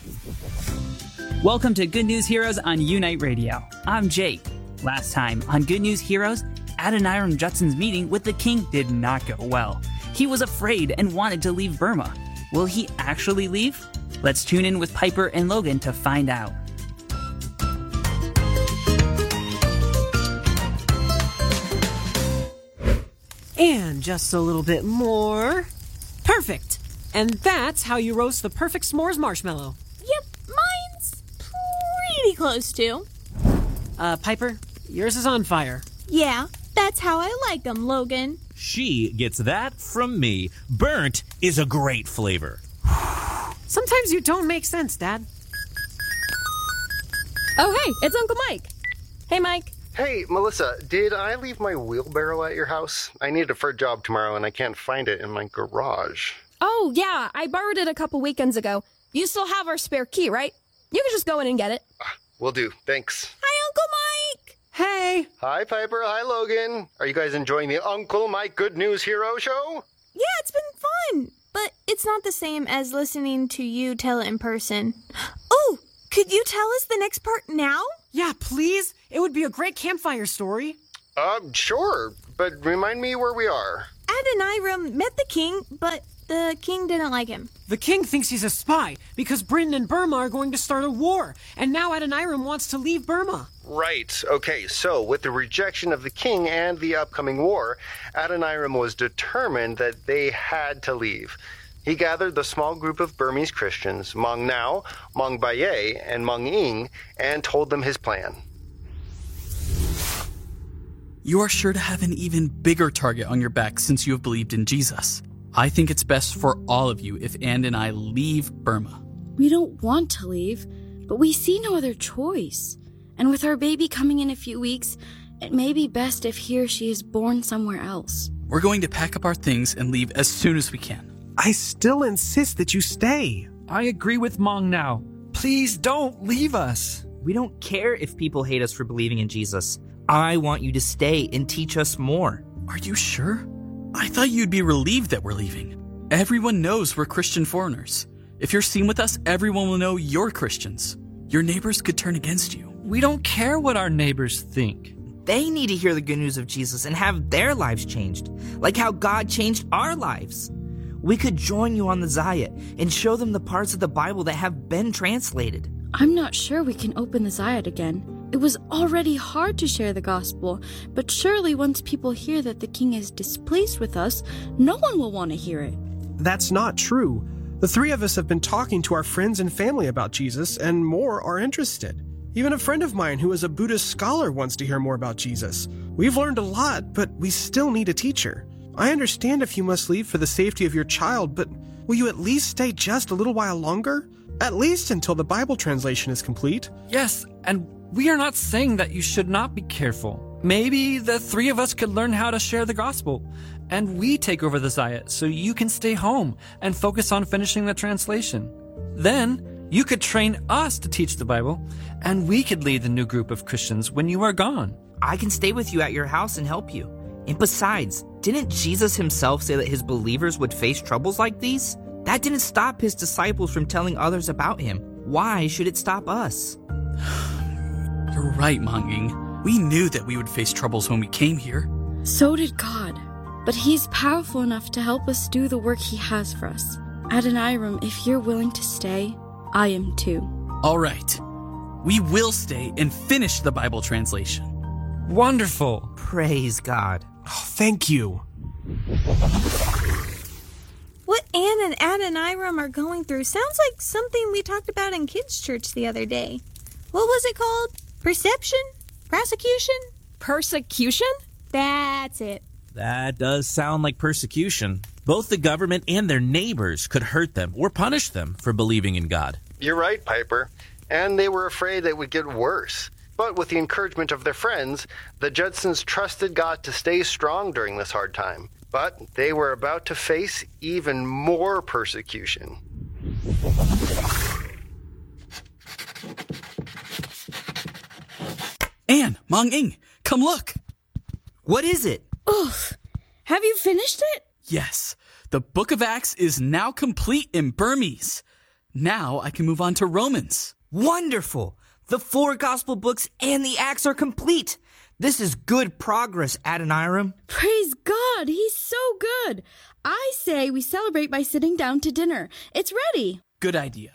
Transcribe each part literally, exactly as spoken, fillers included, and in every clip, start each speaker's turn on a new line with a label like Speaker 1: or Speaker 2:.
Speaker 1: Welcome to Good News Heroes on Unite Radio. I'm Jake. Last time on Good News Heroes, Adoniram Judson's meeting with the king did not go well. He was afraid and wanted to leave Burma. Will he actually leave? Let's tune in with Piper and Logan to find out.
Speaker 2: And just a little bit more. Perfect. And that's how you roast the perfect s'mores marshmallow.
Speaker 3: Yep, mine's pretty close to.
Speaker 2: Uh, Piper, yours is on fire.
Speaker 3: Yeah, that's how I like them, Logan.
Speaker 4: She gets that from me. Burnt is a great flavor.
Speaker 2: Sometimes you don't make sense, Dad.
Speaker 5: Oh, hey, it's Uncle Mike. Hey, Mike.
Speaker 6: Hey, Melissa, did I leave my wheelbarrow at your house? I need it for a job tomorrow and I can't find it in my garage.
Speaker 5: Oh, yeah, I borrowed it a couple weekends ago. You still have our spare key, right? You can just go in and get it.
Speaker 6: Uh, will do, thanks.
Speaker 3: Hi, Uncle Mike!
Speaker 2: Hey!
Speaker 6: Hi, Piper. Hi, Logan. Are you guys enjoying the Uncle Mike Good News Hero Show?
Speaker 3: Yeah, it's been fun. But it's not the same as listening to you tell it in person. Oh, could you tell us the next part now?
Speaker 2: Yeah, please. It would be a great campfire story.
Speaker 6: Uh, sure. But remind me where we are.
Speaker 3: Adoniram met the king, but the king didn't like him.
Speaker 2: The king thinks he's a spy because Britain and Burma are going to start a war. And now Adoniram wants to leave Burma.
Speaker 6: Right. Okay, so with the rejection of the king and the upcoming war, Adoniram was determined that they had to leave. He gathered the small group of Burmese Christians, Maung Nao, Maung Baye, and Maung Ing, and told them his plan.
Speaker 7: You are sure to have an even bigger target on your back since you have believed in Jesus. I think it's best for all of you if Anne and I leave Burma.
Speaker 8: We don't want to leave, but we see no other choice. And with our baby coming in a few weeks, it may be best if he or she is born somewhere else.
Speaker 7: We're going to pack up our things and leave as soon as we can.
Speaker 9: I still insist that you stay.
Speaker 10: I agree with Maung Nao. Please don't leave us.
Speaker 11: We don't care if people hate us for believing in Jesus. I want you to stay and teach us more.
Speaker 7: Are you sure? I thought you'd be relieved that we're leaving. Everyone knows we're Christian foreigners. If you're seen with us, everyone will know you're Christians. Your neighbors could turn against you.
Speaker 10: We don't care what our neighbors think.
Speaker 11: They need to hear the good news of Jesus and have their lives changed, like how God changed our lives. We could join you on the Zayat and show them the parts of the Bible that have been translated.
Speaker 8: I'm not sure we can open the Zayat again. It was already hard to share the gospel, but surely once people hear that the king is displeased with us, no one will want to hear it.
Speaker 9: That's not true. The three of us have been talking to our friends and family about Jesus, and more are interested. Even a friend of mine who is a Buddhist scholar wants to hear more about Jesus. We've learned a lot, but we still need a teacher. I understand if you must leave for the safety of your child, but will you at least stay just a little while longer? At least until the Bible translation is complete.
Speaker 10: Yes, and we are not saying that you should not be careful. Maybe the three of us could learn how to share the gospel, and we take over the Zayat so you can stay home and focus on finishing the translation. Then you could train us to teach the Bible, and we could lead the new group of Christians when you are gone.
Speaker 11: I can stay with you at your house and help you. And besides, didn't Jesus himself say that his believers would face troubles like these? That didn't stop his disciples from telling others about him. Why should it stop us?
Speaker 7: You're right, Maung Ing. We knew that we would face troubles when we came here.
Speaker 8: So did God. But he's powerful enough to help us do the work he has for us. Adoniram, if you're willing to stay, I am too.
Speaker 7: All right. We will stay and finish the Bible translation.
Speaker 10: Wonderful.
Speaker 11: Praise God.
Speaker 9: Oh, thank you.
Speaker 3: What Anne and Adoniram are going through sounds like something we talked about in kids' church the other day. What was it called? Perception? Prosecution?
Speaker 5: Persecution?
Speaker 3: That's it.
Speaker 4: That does sound like persecution. Both the government and their neighbors could hurt them or punish them for believing in God.
Speaker 6: You're right, Piper. And they were afraid it would get worse. But with the encouragement of their friends, the Judsons trusted God to stay strong during this hard time. But they were about to face even more persecution.
Speaker 7: Anne, Maung Ing, come look.
Speaker 11: What is it?
Speaker 8: Oof. Have you finished it?
Speaker 7: Yes. The Book of Acts is now complete in Burmese. Now I can move on to Romans.
Speaker 11: Wonderful! The four gospel books and the Acts are complete. This is good progress, Adoniram.
Speaker 8: Praise God, he's so good. I say we celebrate by sitting down to dinner. It's ready.
Speaker 7: Good idea.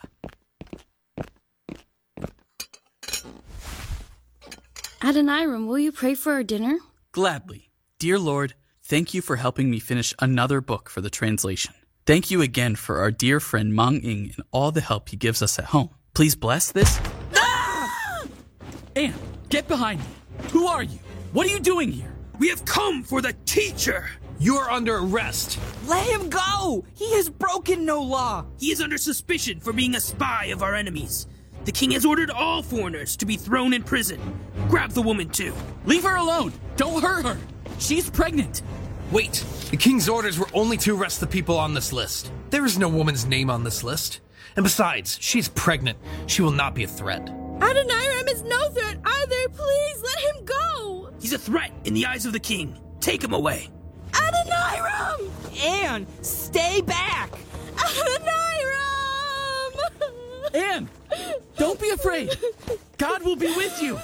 Speaker 8: Adoniram, will you pray for our dinner?
Speaker 7: Gladly. Dear Lord, thank you for helping me finish another book for the translation. Thank you again for our dear friend Mang Ing and all the help he gives us at home. Please bless this. Ah! Anne, get behind me. Who are you? What are you doing here?
Speaker 12: We have come for the teacher.
Speaker 13: You are under arrest.
Speaker 11: Let him go! He has broken no law.
Speaker 12: He is under suspicion for being a spy of our enemies. The king has ordered all foreigners to be thrown in prison. Grab the woman too.
Speaker 7: Leave her alone. Don't hurt her. She's pregnant.
Speaker 13: Wait, the king's orders were only to arrest the people on this list. There is no woman's name on this list. And besides, she's pregnant. She will not be a threat.
Speaker 5: Adoniram is no threat either. Please let him go.
Speaker 12: He's a threat in the eyes of the king. Take him away.
Speaker 5: Adoniram!
Speaker 11: Anne, stay back!
Speaker 5: Adoniram!
Speaker 7: Anne, don't be afraid. God will be with you.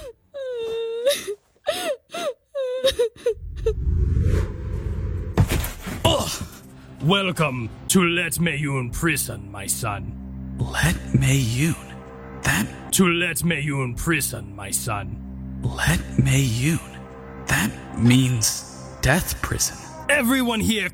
Speaker 12: Oh, welcome to Let Mayun prison, my son.
Speaker 7: Let Mayun? That...
Speaker 12: To Let Mayun prison, my son.
Speaker 7: Let Mayun? That means death prison.
Speaker 12: Everyone here